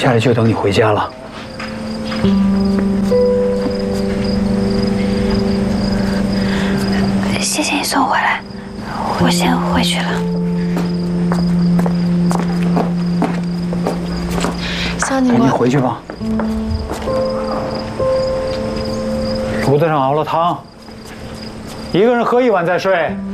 家里就等你回家了。 谢谢你送我回来，我先回去了。 想你赶紧回去吧。炉子上熬了汤，一个人喝一碗再睡。